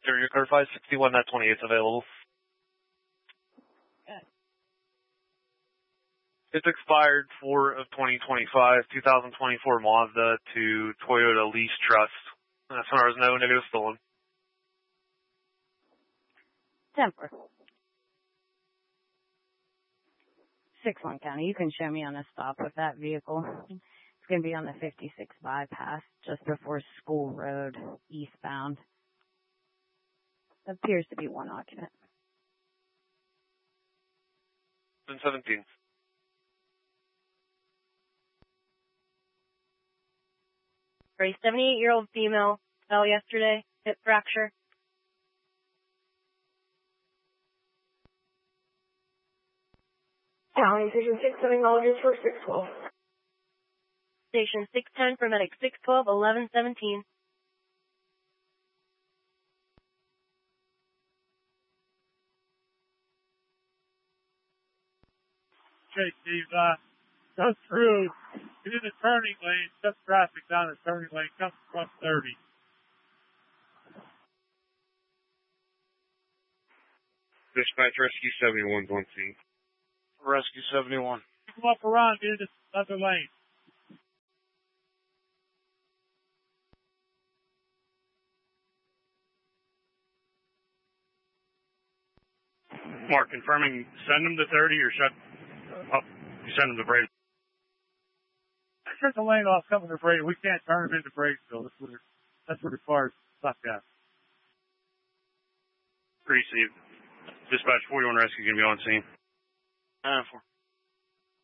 Area code 561, that 28's available. Okay. It's expired for 2025, 2024 Mazda to Toyota Lease Trust. As far as no negative stolen. 10-4. 6-1 County. You can show me on a stop with that vehicle. It's going to be on the 56 bypass just before School Road, eastbound. Appears to be one occupant. 17. For a 78-year-old female fell yesterday, hip fracture. County Station 6, acknowledges for 612. Station 610 for medic 612, 1117. Okay, Steve, go through, get in the turning lane, shut traffic down the turning lane, come from 30. Dispatch Rescue 71's on scene. Rescue 71. Come up around, get in this other lane. Mark, confirming, send them to 30 or shut up, you send them to Brady. Shut the lane off, coming to Brady. We can't turn them into Bradesville. That's what requires stop gas. Received. Dispatch 41 Rescue going to be on scene. 9-4.